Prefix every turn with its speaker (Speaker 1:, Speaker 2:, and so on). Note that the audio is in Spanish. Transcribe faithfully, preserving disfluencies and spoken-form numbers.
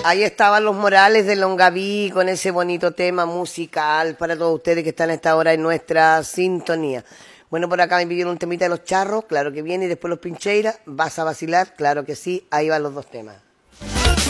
Speaker 1: Ahí estaban los Morales de Longaví con ese bonito tema musical para todos ustedes que están a esta hora en nuestra sintonía. Bueno, por acá me pidieron un temita de los Charros, claro que viene, y después los Pincheiras. ¿Vas a vacilar? Claro que sí, ahí van los dos temas.